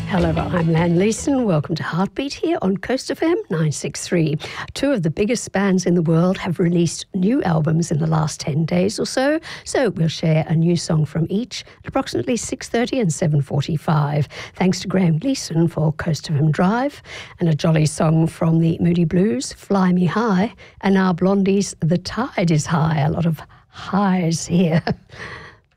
Hello, I'm Lan Leeson. Welcome to Heartbeat here on Coast FM 963. Two of the biggest bands in the world have released new albums in the last 10 days or so we'll share a new song from each at approximately 6:30 and 7:45. Thanks to Graham Gleeson for Coast FM Drive, and a jolly song from the Moody Blues, Fly Me High, and our Blondies, The Tide is High. A lot of highs here.